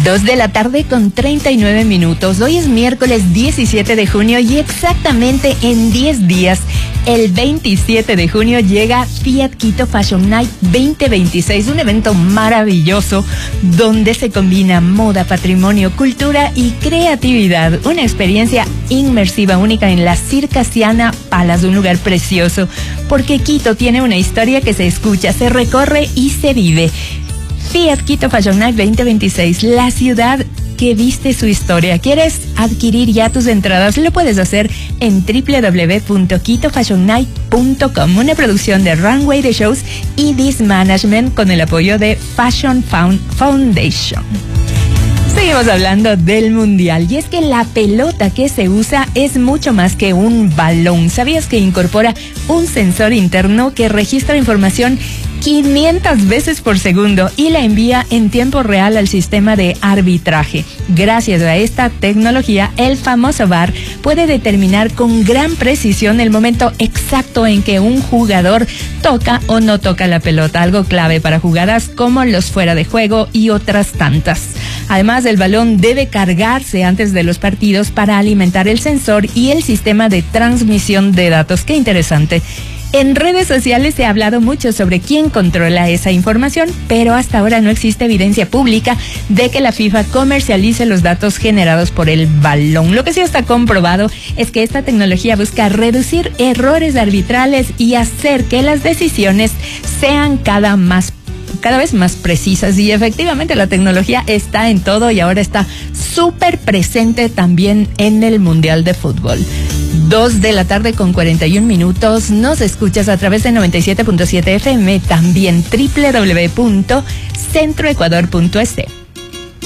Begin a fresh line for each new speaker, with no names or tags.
2 de la tarde con 39 minutos. Hoy es miércoles 17 de junio y exactamente en 10 días, el 27 de junio, llega Fiat Quito Fashion Night 2026, un evento maravilloso donde se combina moda, patrimonio, cultura y creatividad. Una experiencia inmersiva única en la Circassiana Palace, un lugar precioso, porque Quito tiene una historia que se escucha, se recorre y se vive. Fiat Quito Fashion Night 2026, la ciudad que viste su historia. ¿Quieres adquirir ya tus entradas? Lo puedes hacer en www.quitofashionnight.com, una producción de Runway The Shows y This Management con el apoyo de Fashion Foundation. Seguimos hablando del mundial, y es que la pelota que se usa es mucho más que un balón. ¿Sabías que incorpora un sensor interno que registra información 500 veces por segundo y la envía en tiempo real al sistema de arbitraje? Gracias a esta tecnología, el famoso VAR puede determinar con gran precisión el momento exacto en que un jugador toca o no toca la pelota, algo clave para jugadas como los fuera de juego y otras tantas. Además, el balón debe cargarse antes de los partidos para alimentar el sensor y el sistema de transmisión de datos. ¡Qué interesante! En redes sociales se ha hablado mucho sobre quién controla esa información, pero hasta ahora no existe evidencia pública de que la FIFA comercialice los datos generados por el balón. Lo que sí está comprobado es que esta tecnología busca reducir errores arbitrales y hacer que las decisiones sean cada vez más precisas, y efectivamente la tecnología está en todo y ahora está súper presente también en el Mundial de Fútbol. 2 de la tarde con 41 minutos, nos escuchas a través de 97.7 FM, también www.centroecuador.es.